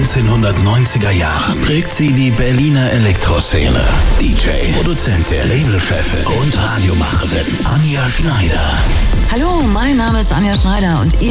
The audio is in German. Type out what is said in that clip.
1990er Jahren prägt sie die Berliner Elektroszene. DJ, Produzentin, Labelchefin und Radiomacherin Anja Schneider. Hallo, mein Name ist Anja Schneider und ihr